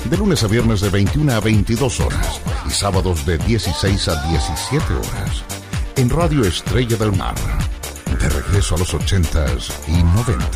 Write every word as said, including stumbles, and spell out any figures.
de lunes a viernes de veintiuna a veintidós horas y sábados de dieciséis a diecisiete horas. En Radio Estrella del Mar, de regreso a los ochentas y noventas.